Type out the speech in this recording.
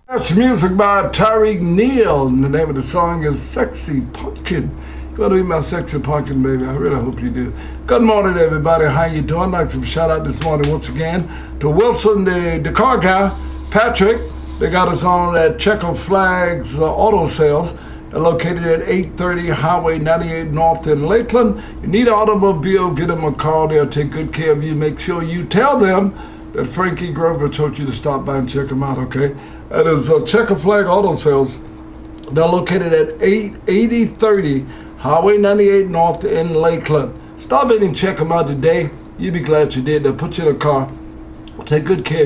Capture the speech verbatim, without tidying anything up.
That's music by Tyreek Neal, and the name of the song is Sexy Pumpkin. You want to be my sexy pumpkin, baby? I really hope you do. Good morning, everybody. How you doing? I'd like to shout out this morning once again to Wilson, the, the car guy, Patrick. They got us on at Checker Flags uh, Auto Sales. They're located at eight thirty Highway ninety-eight North in Lakeland. You need an automobile, get them a call. They'll take good care of you. Make sure you tell them that Frankie Grover told you to stop by and check them out, okay? That is uh, Checker Flag Auto Sales. They're located at eighty thirty Highway ninety-eight North in Lakeland. Stop in and check them out today. You'll be glad you did. They'll put you in a car. Take good care.